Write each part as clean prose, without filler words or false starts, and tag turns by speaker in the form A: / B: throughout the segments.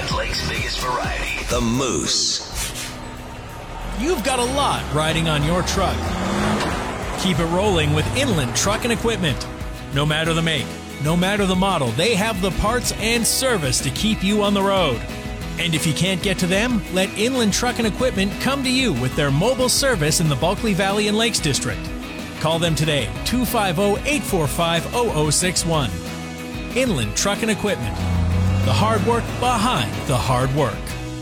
A: Giant Lake's biggest variety, the Moose.
B: You've got a lot riding on your truck. Keep it rolling with Inland Truck and Equipment. No matter the make, no matter the model, they have the parts and service to keep you on the road. And if you can't get to them, let Inland Truck and Equipment come to you with their mobile service in the Bulkley Valley and Lakes District. Call them today, 250-845-0061. Inland Truck and Equipment. The hard work behind the hard work.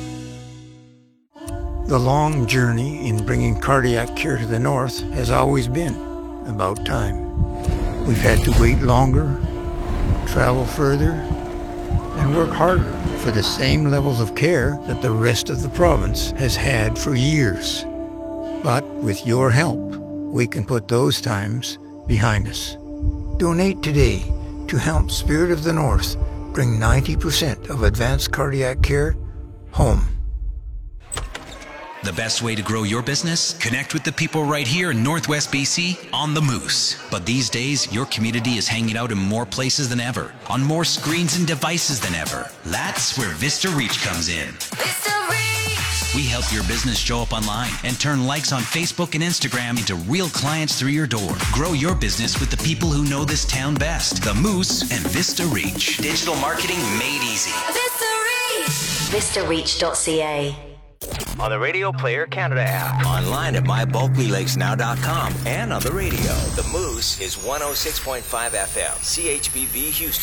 C: The long journey in bringing cardiac care to the north has always been about time. We've had to wait longer, travel further, and work harder for the same levels of care that the rest of the province has had for years. But with your help, we can put those times behind us. Donate today to help Spirit of the North bring 90% of advanced cardiac care home.
A: The best way to grow your business? Connect with the people right here in Northwest BC on the Moose. But these days, your community is hanging out in more places than ever, on more screens and devices than ever. That's where Vista Reach comes in. Vista Reach! We help your business show up online and turn likes on Facebook and Instagram into real clients through your door. Grow your business with the people who know this town best. The Moose and Vista Reach. Digital marketing made easy. Vista Reach!
D: VistaReach.ca.
E: On the Radio Player Canada app.
A: Online at mybulkleyLakesNow.com and on the radio. The Moose is 106.5 FM, CHBV Houston.